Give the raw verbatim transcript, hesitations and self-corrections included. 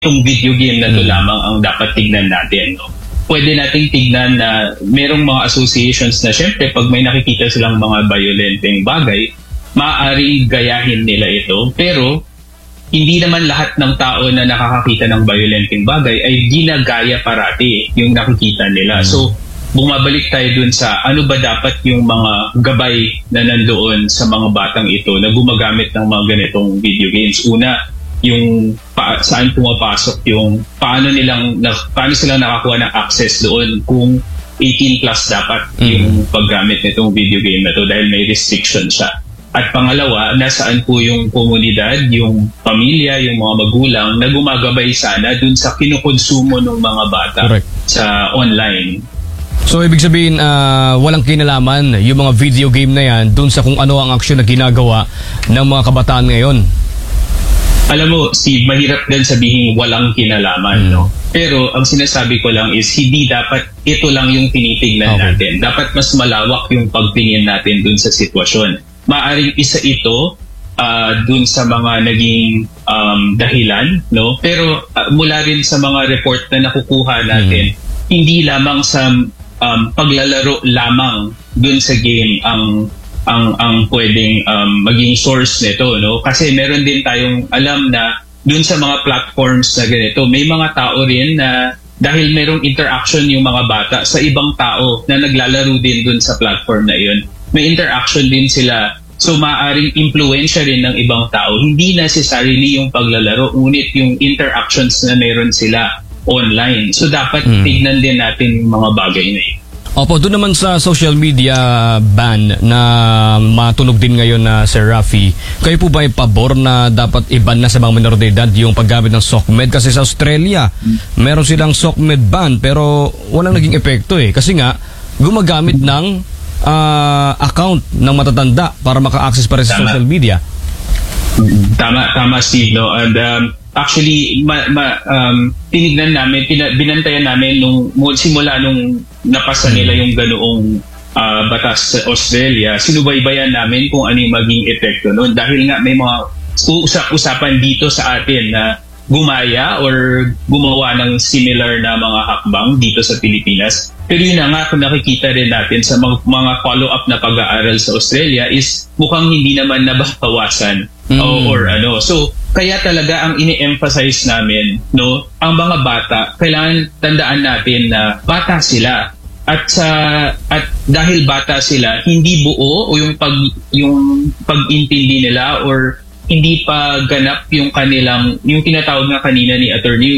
itong video game na to lamang ang dapat tignan natin. No? Pwede nating tignan na merong mga associations na syempre pag may nakikita silang mga violenteng bagay, maaaring gayahin nila ito. Pero hindi naman lahat ng tao na nakakakita ng violenteng bagay ay ginagaya parati yung nakikita nila. So bumabalik tayo dun sa ano ba dapat yung mga gabay na nandoon sa mga batang ito na gumagamit ng mga ganitong video games. Una, yung pa, saan pumapasok yung paano nilang na, paano silang nakakuha ng access doon kung eighteen plus dapat mm. yung paggamit nitong video game na to dahil may restriction siya. At pangalawa, nasaan po yung komunidad, yung pamilya, yung mga magulang na gumagabay sana dun sa kinukonsumo ng mga bata Correct. Sa online. So ibig sabihin uh, walang kinalaman yung mga video game na yan dun sa kung ano ang aksyon na ginagawa ng mga kabataan ngayon. Alam mo, Steve, mahirap din sabihin walang kinalaman, mm. no? Pero ang sinasabi ko lang is hindi dapat ito lang yung tinitignan okay. natin. Dapat mas malawak yung pagtingin natin dun sa sitwasyon. Maaring isa ito uh, dun sa mga naging um, dahilan, no? Pero uh, mula rin sa mga report na nakukuha natin, mm. hindi lamang sa um, paglalaro lamang dun sa game ang ang ang pwedeng um, maging source nito, no? Kasi meron din tayong alam na dun sa mga platforms na ganito, may mga tao rin na dahil merong interaction yung mga bata sa ibang tao na naglalaro din dun sa platform na iyon. May interaction din sila. So maaaring impluwensya rin ng ibang tao. Hindi necessarily yung paglalaro, ngunit yung interactions na meron sila online. So dapat mm. tignan din natin yung mga bagay na yun. Opo, doon naman sa social media ban na matunog din ngayon na Sir Rafi, kayo po ba ay pabor na dapat i-ban na sa mga menor de edad yung paggamit ng SOCMED? Kasi sa Australia, meron silang SOCMED ban pero walang naging epekto eh. Kasi nga, gumagamit ng uh, account ng matatanda para maka-access pa rin sa social media. Tama, tama Steve, no? And um, actually, ma, ma, um, tinignan namin, pina, binantayan namin nung simula nung napasa nila yung ganoong uh, batas sa Australia, sinubaybayan namin kung ano yung maging epekto noon. Dahil nga may mga usap-usapan dito sa atin na gumaya or gumawa ng similar na mga hakbang dito sa Pilipinas. Pero yun na nga, kung nakikita rin natin sa mga, mga follow-up na pag-aaral sa Australia is mukhang hindi naman nababawasan mm. o, or ano. So, kaya talaga ang ini-emphasize namin, no, ang mga bata, kailangan tandaan natin na bata sila. At sa at dahil bata sila, hindi buo o yung pag yung pag-intindi nila or hindi pa ganap yung kanilang yung tinatawag nga kanina ni attorney